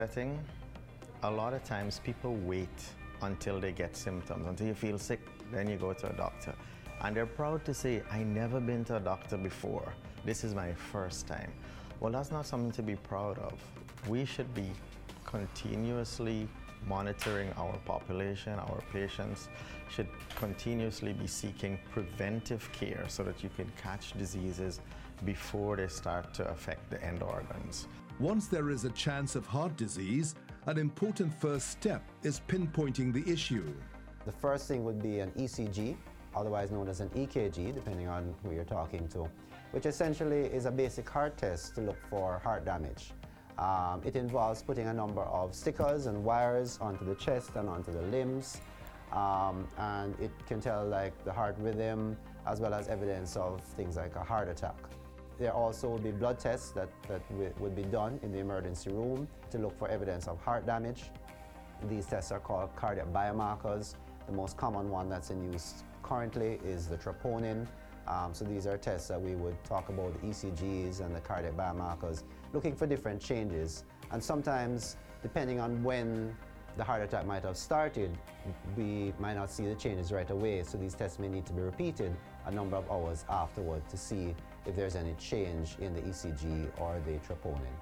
Setting, a lot of times people wait until they get symptoms, until you feel sick, then you go to a doctor. And they're proud to say, I never been to a doctor before. This is my first time. Well, that's not something to be proud of. We should be continuously monitoring our population. Our patients should continuously be seeking preventive care so that you can catch diseases before they start to affect the end organs. Once there is a chance of heart disease, an important first step is pinpointing the issue. The first thing would be an ECG, otherwise known as an EKG, depending on who you're talking to, which essentially is a basic heart test to look for heart damage. It involves putting a number of stickers and wires onto the chest and onto the limbs, and it can tell like the heart rhythm as well as evidence of things like a heart attack. There also will be blood tests that would be done in the emergency room to look for evidence of heart damage. These tests are called cardiac biomarkers. The most common one that's in use currently is the troponin. So these are tests that we would talk about, the ECGs and the cardiac biomarkers, looking for different changes. And sometimes, depending on when the heart attack might have started, we might not see the changes right away. So these tests may need to be repeated a number of hours afterward to see if there's any change in the ECG or the troponin.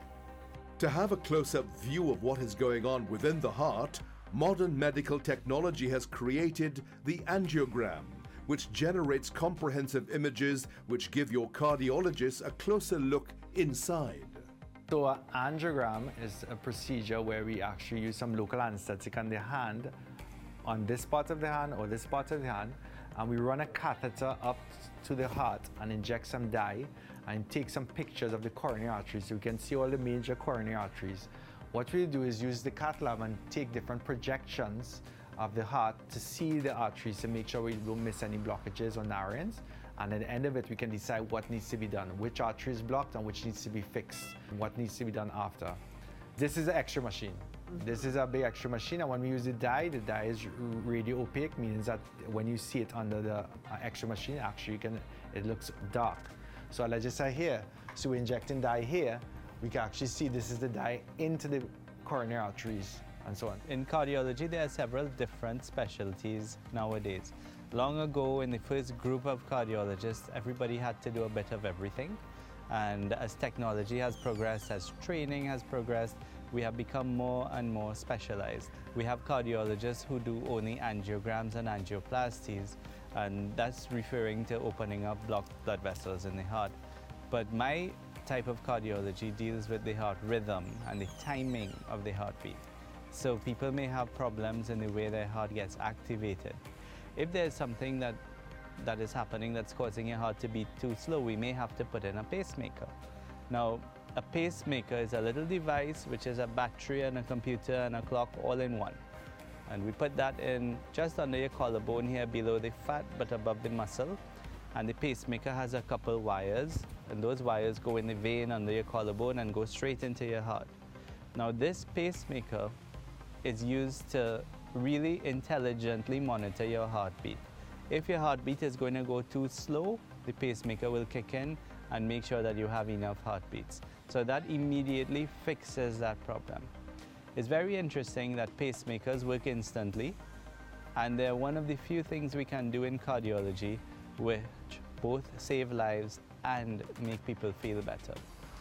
To have a close-up view of what is going on within the heart, modern medical technology has created the angiogram, which generates comprehensive images which give your cardiologist a closer look inside. So an angiogram is a procedure where we actually use some local anesthetic on the hand, on this part of the hand or this part of the hand, and we run a catheter up to the heart and inject some dye and take some pictures of the coronary arteries so we can see all the major coronary arteries. What we do is use the cath lab and take different projections of the heart to see the arteries to make sure we don't miss any blockages or narrowings. And at the end of it, we can decide what needs to be done, which artery is blocked and which needs to be fixed, and what needs to be done after. This is an X-ray machine. This is a big X-ray machine, and when we use the dye is radio opaque, means that when you see it under the X-ray machine, actually it looks dark. So let's just say here, so we're injecting dye here, we can actually see this is the dye into the coronary arteries and so on. In cardiology, there are several different specialties nowadays. Long ago, in the first group of cardiologists, everybody had to do a bit of everything. And as technology has progressed, as training has progressed, we have become more and more specialized. We have cardiologists who do only angiograms and angioplasties, and that's referring to opening up blocked blood vessels in the heart. But my type of cardiology deals with the heart rhythm and the timing of the heartbeat. So people may have problems in the way their heart gets activated. If there's something that is happening that's causing your heart to beat too slow, we may have to put in a pacemaker. Now, a pacemaker is a little device which is a battery and a computer and a clock all in one. And we put that in just under your collarbone here, below the fat but above the muscle. And the pacemaker has a couple wires, and those wires go in the vein under your collarbone and go straight into your heart. Now, this pacemaker is used to really intelligently monitor your heartbeat. If your heartbeat is going to go too slow, the pacemaker will kick in and make sure that you have enough heartbeats. So that immediately fixes that problem. It's very interesting that pacemakers work instantly, and they're one of the few things we can do in cardiology which both save lives and make people feel better.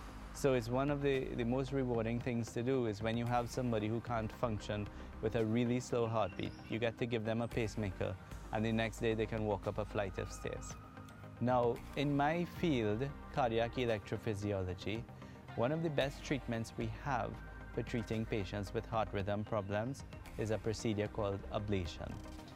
So it's one of the most rewarding things to do is when you have somebody who can't function with a really slow heartbeat, you get to give them a pacemaker, and the next day they can walk up a flight of stairs. Now, in my field, cardiac electrophysiology, one of the best treatments we have for treating patients with heart rhythm problems is a procedure called ablation.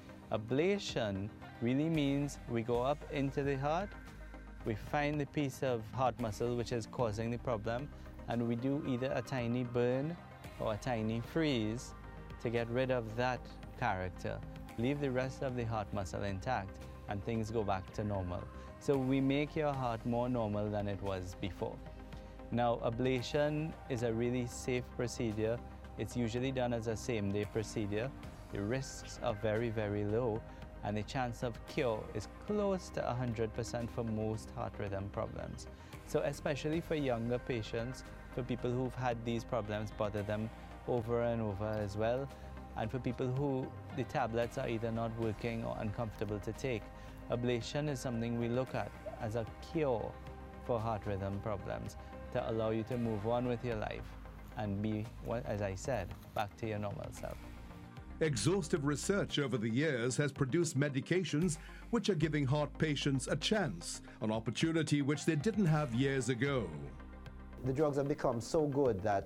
Ablation really means we go up into the heart, we find the piece of heart muscle which is causing the problem, and we do either a tiny burn or a tiny freeze to get rid of that character. Leave the rest of the heart muscle intact and things go back to normal. So we make your heart more normal than it was before. Now, ablation is a really safe procedure. It's usually done as a same-day procedure. The risks are very, very low, and the chance of cure is close to 100% for most heart rhythm problems. So especially for younger patients, for people who've had these problems bother them over and over as well. And for people who the tablets are either not working or uncomfortable to take, ablation is something we look at as a cure for heart rhythm problems to allow you to move on with your life and be, as I said, back to your normal self. Exhaustive research over the years has produced medications which are giving heart patients a chance, an opportunity which they didn't have years ago. The drugs have become so good that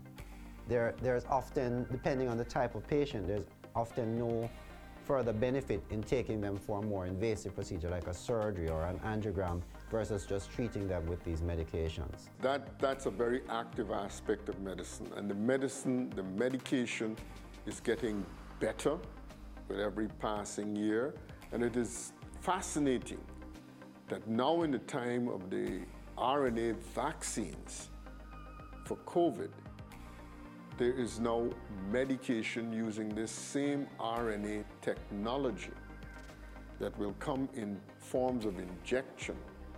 there's often, depending on the type of patient, there's often no further benefit in taking them for a more invasive procedure like a surgery or an angiogram versus just treating them with these medications. That's a very active aspect of medicine, and the medication is getting better with every passing year, and it is fascinating that now in the time of the RNA vaccines for COVID, there is now medication using this same RNA technology that will come in forms of injection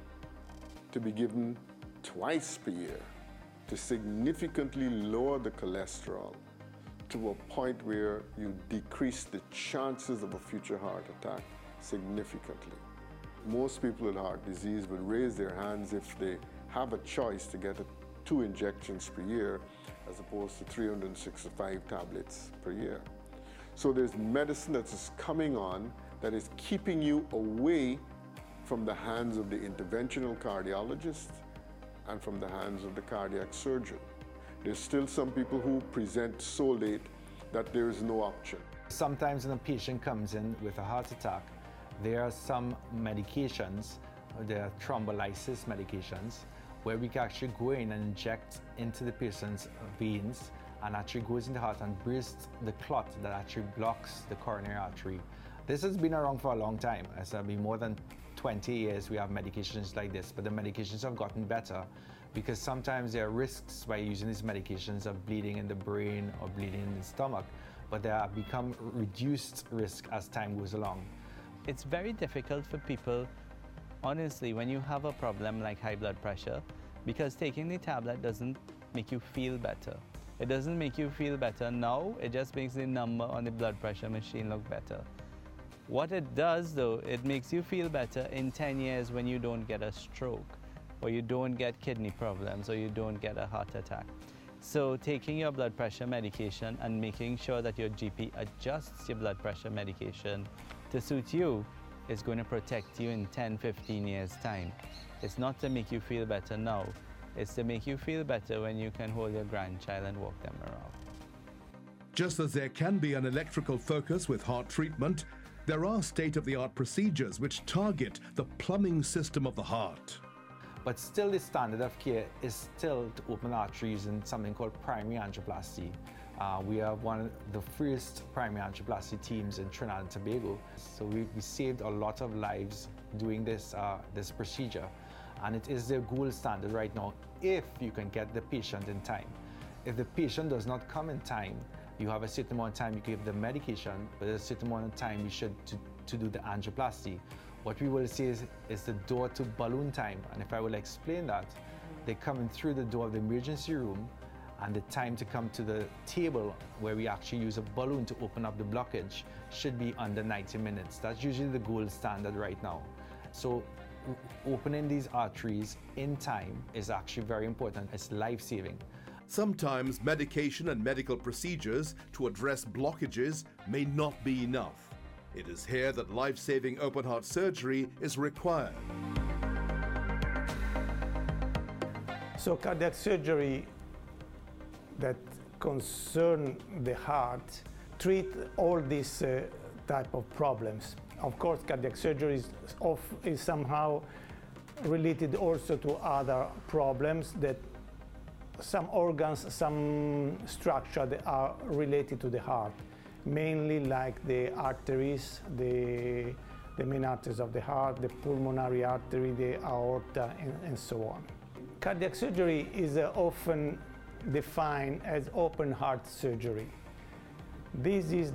to be given twice per year to significantly lower the cholesterol to a point where you decrease the chances of a future heart attack significantly. Most people with heart disease would raise their hands if they have a choice to get 2 injections per year as opposed to 365 tablets per year. So there's medicine that is coming on that is keeping you away from the hands of the interventional cardiologist and from the hands of the cardiac surgeon. There's still some people who present so late that there is no option. Sometimes when a patient comes in with a heart attack, there are some medications, there are thrombolysis medications, where we can actually go in and inject into the patient's veins and actually goes in the heart and bursts the clot that actually blocks the coronary artery. This has been around for a long time. It's been more than 20 years we have medications like this, but the medications have gotten better because sometimes there are risks by using these medications of bleeding in the brain or bleeding in the stomach, but they have become reduced risk as time goes along. It's very difficult for people, honestly, when you have a problem like high blood pressure, because taking the tablet doesn't make you feel better. It doesn't make you feel better now, it just makes the number on the blood pressure machine look better. What it does though, it makes you feel better in 10 years when you don't get a stroke, or you don't get kidney problems, or you don't get a heart attack. So taking your blood pressure medication and making sure that your GP adjusts your blood pressure medication to suit you is going to protect you in 10, 15 years' time. It's not to make you feel better now, it's to make you feel better when you can hold your grandchild and walk them around. Just as there can be an electrical focus with heart treatment, there are state-of-the-art procedures which target the plumbing system of the heart. But still the standard of care is still to open arteries using something called primary angioplasty. We are one of the first primary angioplasty teams in Trinidad and Tobago. So we saved a lot of lives doing this procedure. And it is the gold standard right now if you can get the patient in time. If the patient does not come in time, you have a certain amount of time you give the medication, but a certain amount of time you should to do the angioplasty. What we will say is the door to balloon time. And if I will explain that, they come in through the door of the emergency room, and the time to come to the table where we actually use a balloon to open up the blockage should be under 90 minutes. That's usually the gold standard right now. So opening these arteries in time is actually very important. It's life-saving. Sometimes medication and medical procedures to address blockages may not be enough. It is here that life-saving open heart surgery is required. So cardiac surgery that concern the heart treat all these type of problems. Of course, cardiac surgery is somehow related also to other problems, that some organs, some structure that are related to the heart, mainly like the arteries, the main arteries of the heart, the pulmonary artery, the aorta, and so on. Cardiac surgery is often defined as open heart surgery. This is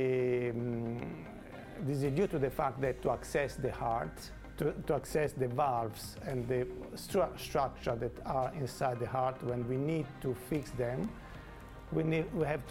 due to the fact that to access the heart, to access the valves and the structure that are inside the heart, when we need to fix them, we have